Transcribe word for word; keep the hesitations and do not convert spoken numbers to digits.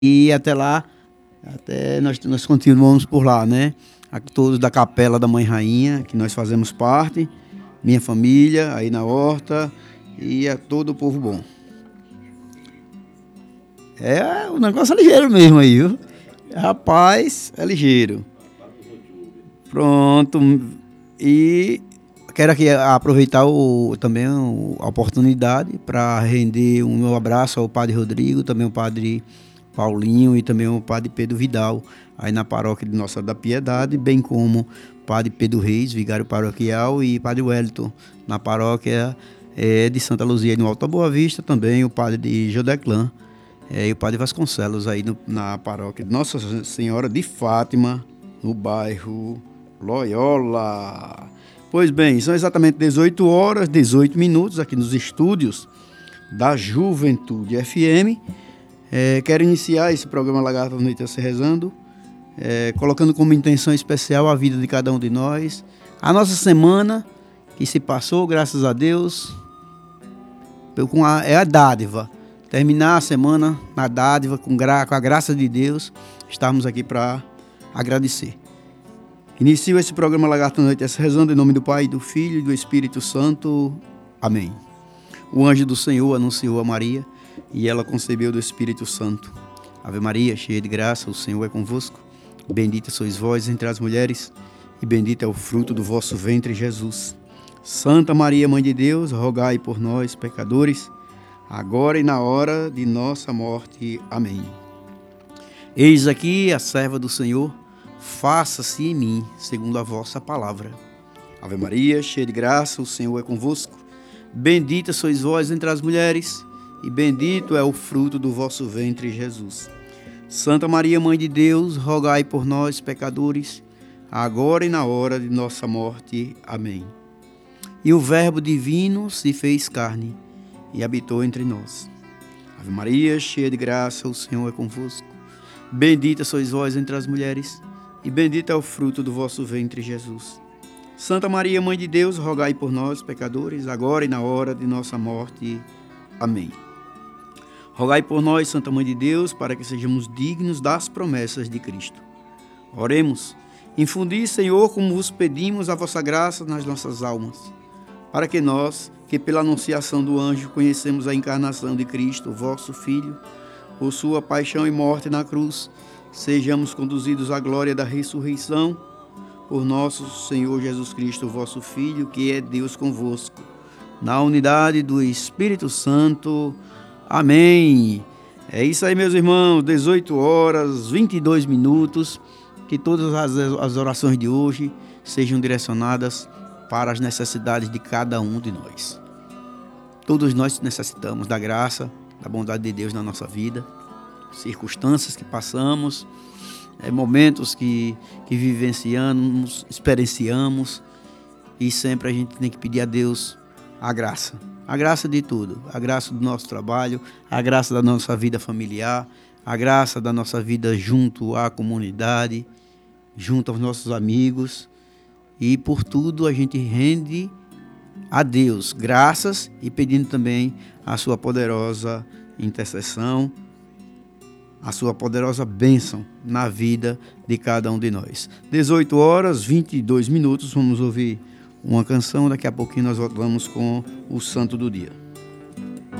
E até lá, até nós, nós continuamos por lá, né? A todos da Capela da Mãe Rainha, que nós fazemos parte, minha família, aí na horta, e a todo o povo bom. É, o negócio é ligeiro mesmo aí, viu? Rapaz, é ligeiro. Pronto. E quero aqui aproveitar o, também o, a oportunidade para render um meu abraço ao Padre Rodrigo, também o Padre Paulinho e também o Padre Pedro Vidal, aí na paróquia de Nossa da Piedade, bem como Padre Pedro Reis, vigário paroquial, e Padre Wellington, na paróquia é, de Santa Luzia, no Alta Boa Vista, também o Padre de Jodeclã, é, e o Padre Vasconcelos, aí no, na paróquia de Nossa Senhora de Fátima, no bairro Loyola. Pois bem, são exatamente dezoito horas, dezoito minutos, aqui nos estúdios da Juventude F M. É, quero iniciar esse programa Lagarta da Noite a Se Rezando, é, colocando como intenção especial a vida de cada um de nós, a nossa semana que se passou, graças a Deus, com a, é a dádiva, terminar a semana na dádiva, com, gra, com a graça de Deus, estamos aqui para agradecer. Inicio esse programa Lagarta da Noite a Se Rezando em nome do Pai, do Filho e do Espírito Santo. Amém. O anjo do Senhor anunciou a Maria, e ela concebeu do Espírito Santo. Ave Maria, cheia de graça, o Senhor é convosco. Bendita sois vós entre as mulheres, e bendito é o fruto do vosso ventre, Jesus. Santa Maria, Mãe de Deus, rogai por nós, pecadores, agora e na hora de nossa morte. Amém. Eis aqui a serva do Senhor, faça-se em mim, segundo a vossa palavra. Ave Maria, cheia de graça, o Senhor é convosco. Bendita sois vós entre as mulheres, e bendito é o fruto do vosso ventre, Jesus. Santa Maria, Mãe de Deus, rogai por nós, pecadores, agora e na hora de nossa morte. Amém. E o Verbo divino se fez carne e habitou entre nós. Ave Maria, cheia de graça, o Senhor é convosco. Bendita sois vós entre as mulheres, e bendito é o fruto do vosso ventre, Jesus. Santa Maria, Mãe de Deus, rogai por nós, pecadores, agora e na hora de nossa morte. Amém. Rogai por nós, Santa Mãe de Deus, para que sejamos dignos das promessas de Cristo. Oremos. Infundi, Senhor, como vos pedimos, a vossa graça nas nossas almas, para que nós, que pela anunciação do anjo conhecemos a encarnação de Cristo, vosso Filho, por sua paixão e morte na cruz, sejamos conduzidos à glória da ressurreição, por nosso Senhor Jesus Cristo, vosso Filho, que é Deus convosco, na unidade do Espírito Santo. Amém. É isso aí, meus irmãos, dezoito horas, vinte e dois minutos, que todas as, as orações de hoje sejam direcionadas para as necessidades de cada um de nós. Todos nós necessitamos da graça, da bondade de Deus na nossa vida, circunstâncias que passamos, é, momentos que, que vivenciamos, experienciamos, e sempre a gente tem que pedir a Deus a graça. A graça de tudo, a graça do nosso trabalho, a graça da nossa vida familiar, a graça da nossa vida junto à comunidade, junto aos nossos amigos. E por tudo a gente rende a Deus graças e pedindo também a sua poderosa intercessão, a sua poderosa bênção na vida de cada um de nós. dezoito horas, vinte e dois minutos, vamos ouvir uma canção, daqui a pouquinho nós voltamos com o Santo do Dia.